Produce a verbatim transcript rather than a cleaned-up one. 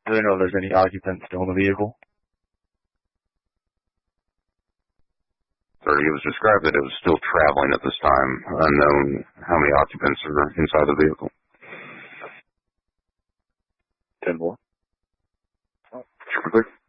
Do they know if there's any occupants still in the vehicle? Sir, it was described that it was still traveling at this time. Unknown how many occupants are inside the vehicle. ten four. Super clear.